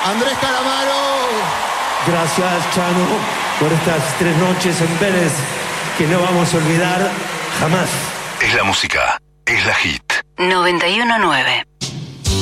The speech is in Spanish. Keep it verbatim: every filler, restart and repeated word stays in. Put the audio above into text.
Andrés Calamaro. Gracias, Chano, por estas tres noches en Vélez que no vamos a olvidar jamás. Es la música, es la hit. noventa y uno nueve